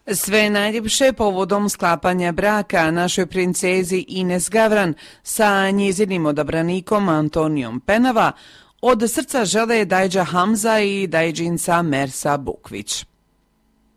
Sve najljepše povodom sklapanja braka našoj princezi Ines Gavran sa njezinim odabranikom Antonijom Penava od srca žele Dajđa Hamza i Dajđinca Mersa Bukvić.